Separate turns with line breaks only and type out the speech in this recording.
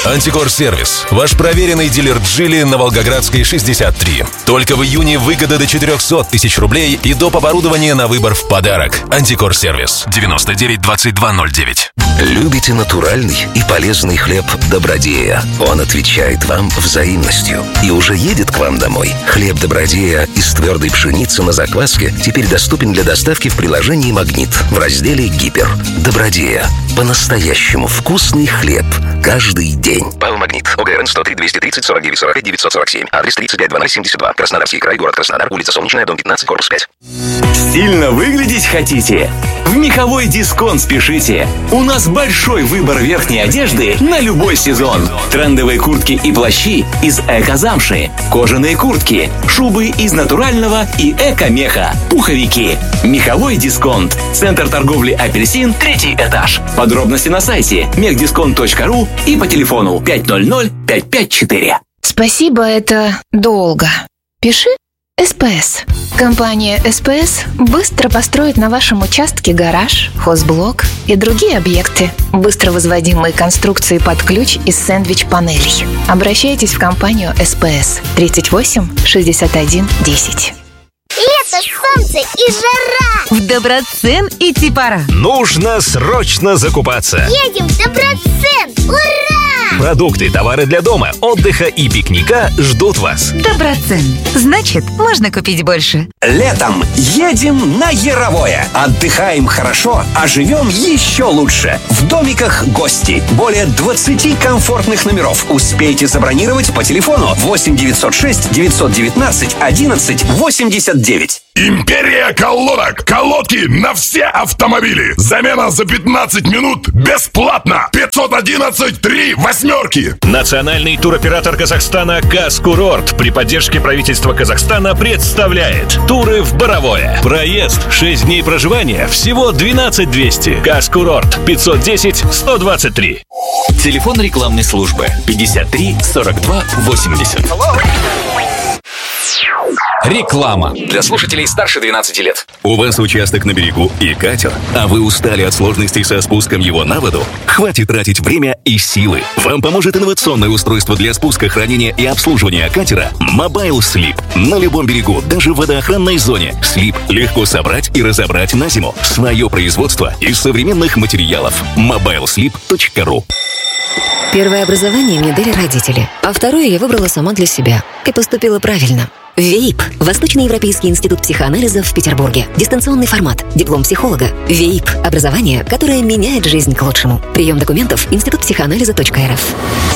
Антикор-сервис. Ваш проверенный дилер Джили на Волгоградской, 63. Только в июне выгода до 400 тысяч рублей и доп. Оборудование на выбор в подарок. Антикор-сервис. 99-22-09.
Любите натуральный и полезный хлеб Добродея? Он отвечает вам взаимностью и уже едет к вам домой. Хлеб Добродея из твердой пшеницы на закваске теперь доступен для доставки в приложении «Магнит» в разделе «Гипер». Добродея. По-настоящему вкусный хлеб каждый день. ПАО «Магнит». ОГРН 103 230 49 45 947. Адрес 350072. Краснодарский край, город Краснодар, улица Солнечная, дом 15, корпус 5.
Сильно выглядеть хотите? В Меховой Дисконт спешите. У нас большой выбор верхней одежды на любой сезон. Трендовые куртки и плащи из эко-замши, кожаные куртки, шубы из натурального и эко-меха, пуховики. Меховой Дисконт. Центр торговли «Апельсин», 3-й этаж. Подробности на сайте mechdiscount.ru и по телефону 500-554.
Спасибо, это долго. Пиши СПС. Компания СПС быстро построит на вашем участке гараж, хозблок и другие объекты. Быстро возводимые конструкции под ключ из сэндвич-панелей. Обращайтесь в компанию СПС 38 61 10.
Лето, солнце и жара!
В Доброцен идти пора.
Нужно срочно закупаться.
Едем в Доброцен! Ура!
Продукты, товары для дома, отдыха и пикника ждут вас.
Доброцен. Значит, можно купить больше.
Летом едем на Яровое. Отдыхаем хорошо, а живем еще лучше. В домиках гости. Более 20 комфортных номеров. Успейте забронировать по телефону 8 906 919 11 89.
Империя колодок. Колодки на все автомобили. Замена за 15 минут бесплатно. 511 3 восьмерки.
Национальный туроператор Казахстана «Казкурорт» при поддержке правительства Казахстана представляет туры в Боровое. Проезд, 6 дней проживания, всего 12 200. «Казкурорт» 510 123.
Телефон рекламной службы 53 42 80. Реклама для слушателей старше 12 лет.
У вас участок на берегу и катер, а вы устали от сложностей со спуском его на воду? Хватит тратить время и силы. Вам поможет инновационное устройство для спуска, хранения и обслуживания катера Mobile Slip. На любом берегу, даже в водоохранной зоне. Слип легко собрать и разобрать на зиму. Свое производство из современных материалов. mobileslip.ru.
Первое образование мне дали родители, а второе я выбрала сама для себя. И поступила правильно. ВЕИП – Восточноевропейский институт психоанализа в Петербурге. Дистанционный формат. Диплом психолога. ВЕИП – образование, которое меняет жизнь к лучшему. Прием документов. Институтпсихоанализа.рф.